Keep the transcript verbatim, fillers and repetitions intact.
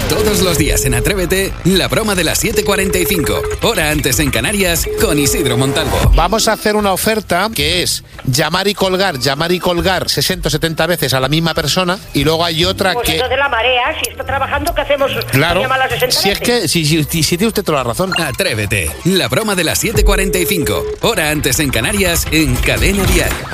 Todos los días en Atrévete, la broma de las siete cuarenta y cinco, hora antes en Canarias, con Isidro Montalvo. Vamos a hacer una oferta que es llamar y colgar, llamar y colgar sesenta o setenta veces a la misma persona, y luego hay otra pues que... Pues de la marea, si está trabajando, ¿qué hacemos? Claro, Llama a las sesenta si es veces. que, si, si, si, si tiene usted toda la razón. Atrévete, la broma de las siete cuarenta y cinco, hora antes en Canarias, en Cadena Dial.